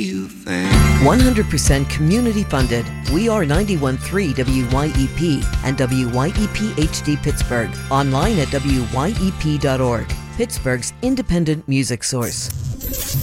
You think 100% community funded. We are 91.3 WYEP and WYEP HD Pittsburgh. Online at WYEP.org. Pittsburgh's independent music source.